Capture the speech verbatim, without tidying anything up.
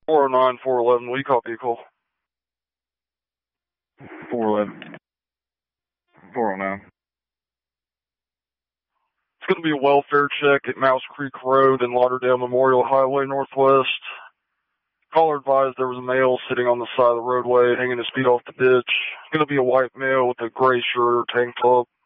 four oh nine, four eleven, we copy call. four eleven. four oh nine. It's going to be a welfare check at Mouse Creek Road and Lauderdale Memorial Highway Northwest. Caller advised there was a male sitting on the side of the roadway, hanging his feet off the ditch. It's going to be a white male with a gray shirt or tank top.